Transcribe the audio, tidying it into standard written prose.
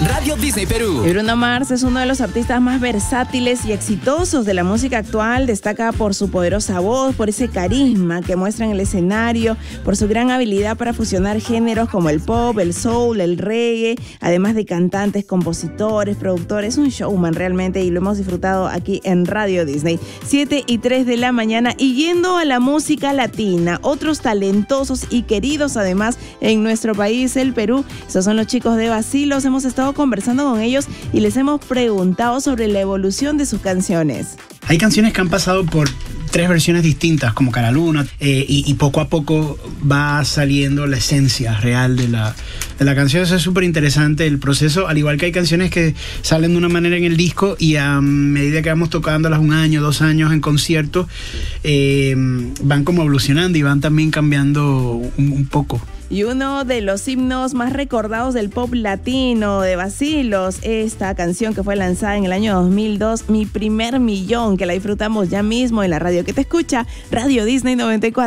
Radio Disney Perú. Y Bruno Mars es uno de los artistas más versátiles y exitosos de la música actual. Destaca por su poderosa voz, por ese carisma que muestra en el escenario, por su gran habilidad para fusionar géneros como el pop, el soul, el reggae, además de cantantes, compositores, productores. Un showman realmente, y lo hemos disfrutado aquí en Radio Disney. 7:03 de la mañana, y yendo a la música latina, otros talentosos y queridos además en nuestro país, el Perú. Esos son los chicos de Vacilos. Hemos estado conversando con ellos y les hemos preguntado sobre la evolución de sus canciones. Hay canciones que han pasado por 3 versiones distintas, como Cara Luna, y poco a poco va saliendo la esencia real de la canción. Eso es súper interesante el proceso, al igual que hay canciones que salen de una manera en el disco y a medida que vamos tocándolas 1 año, 2 años en conciertos, van como evolucionando y van también cambiando un poco. Y uno de los himnos más recordados del pop latino de Vacilos, esta canción que fue lanzada en el año 2002, Mi Primer Millón, que la disfrutamos ya mismo en la radio que te escucha, Radio Disney 94.